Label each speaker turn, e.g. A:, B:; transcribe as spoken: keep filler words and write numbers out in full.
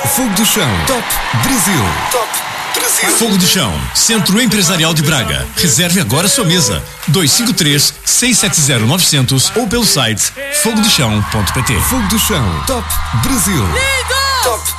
A: Fogo do Chão. Top Brasil. Top Brasil.
B: Fogo do Chão, Centro Empresarial de Braga. Reserve agora sua mesa. dois cinco três, seis sete zero, nove zero zero ou pelo site fogo do chão ponto pt.
A: Fogo do Chão. Top Brasil.
C: Lindo!
A: Top